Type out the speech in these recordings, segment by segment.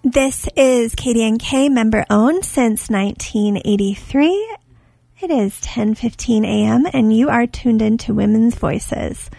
This is KDNK, member-owned since 1983. It is 10:15 a.m., and you are tuned in to Women's Voices.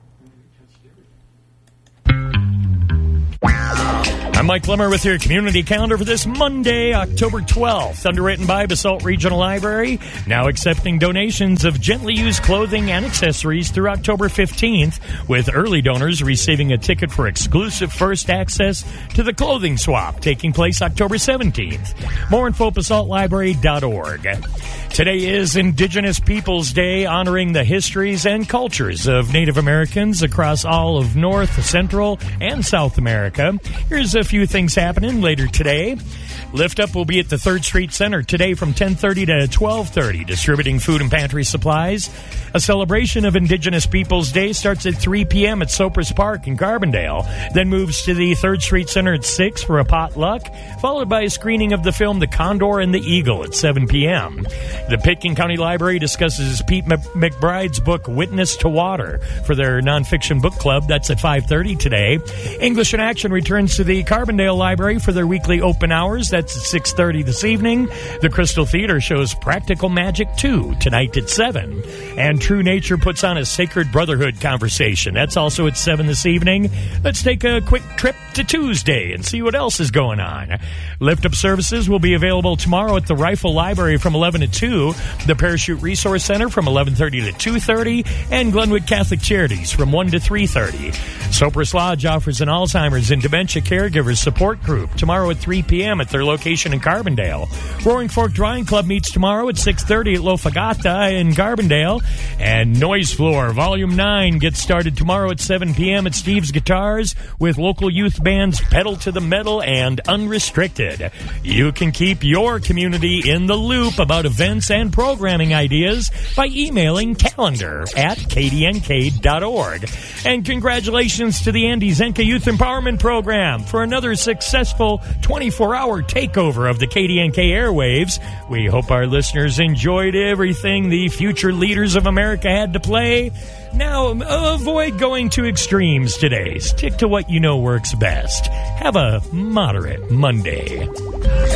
I'm Mike Limmer with your community calendar for this Monday, October 12th. Underwritten by Basalt Regional Library. Now accepting donations of gently used clothing and accessories through October 15th, with early donors receiving a ticket for exclusive first access to the clothing swap taking place October 17th. More info at basaltlibrary.org. Today is Indigenous Peoples Day, honoring the histories and cultures of Native Americans across all of North, Central, and South America. Here's a few things happening later today. Lift Up will be at the 3rd Street Center today from 10:30 to 12:30, distributing food and pantry supplies. A celebration of Indigenous Peoples Day starts at 3 p.m. at Sopris Park in Carbondale, then moves to the 3rd Street Center at 6 for a potluck, followed by a screening of the film The Condor and the Eagle at 7 p.m. The Pitkin County Library discusses Pete McBride's book Witness to Water for their nonfiction book club. That's at 5:30 today. English in Action returns to the Carbondale Library for their weekly open hours. That's at 6:30 this evening. The Crystal Theater shows Practical Magic 2 tonight at 7. And True Nature puts on a Sacred Brotherhood conversation. That's also at 7 this evening. Let's take a quick trip to Tuesday and see what else is going on. Lift Up services will be available tomorrow at the Rifle Library from 11 to 2, the Parachute Resource Center from 11:30 to 2:30, and Glenwood Catholic Charities from 1 to 3:30. Sopris Lodge offers an Alzheimer's and dementia caregivers support group tomorrow at 3 p.m. at their location in Carbondale. Roaring Fork Drawing Club meets tomorrow at 6:30 at Lofagata in Carbondale. And Noise Floor Volume 9 gets started tomorrow at 7 p.m. at Steve's Guitars with local youth bands Pedal to the Metal and Unrestricted. You can keep your community in the loop about events and programming ideas by emailing calendar@kdnk.org. And congratulations to the Andy Zenka Youth Empowerment Program for another successful 24-hour takeover of the KDNK airwaves. We hope our listeners enjoyed everything the future leaders of America had to play. Now, avoid going to extremes today. Stick to what you know works best. Have a moderate Monday.